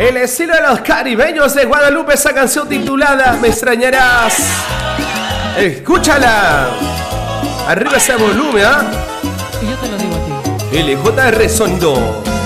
El estilo de los caribeños de Guadalupe, esa canción titulada Me extrañarás. Escúchala. Arriba ese volumen, ¿ah? Y yo te lo digo a ti. LJR Sonido.